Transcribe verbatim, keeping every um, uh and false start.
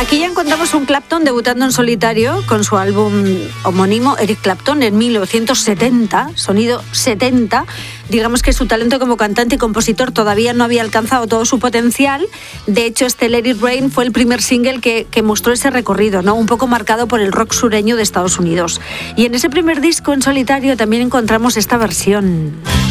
Aquí ya encontramos un Clapton debutando en solitario con su álbum homónimo Eric Clapton en mil novecientos setenta, sonido setenta. Digamos que su talento como cantante y compositor todavía no había alcanzado todo su potencial. De hecho, este Let It Rain fue el primer single que, que mostró ese recorrido, ¿no? Un poco marcado por el rock sureño de Estados Unidos. Y en ese primer disco en solitario también encontramos esta versión.